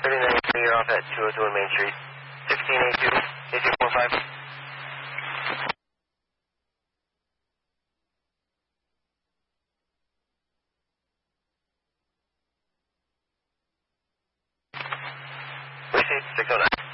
39, you're off at 202 Main Street. 1682, 8245. Received, 609.